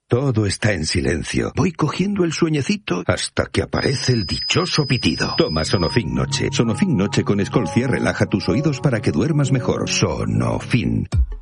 Todo está en silencio. Voy cogiendo el sueñecito hasta que aparece el dichoso pitido. Toma Sonofin Noche. Sonofin Noche con Escolcia relaja tus oídos para que duermas mejor. Sonofin.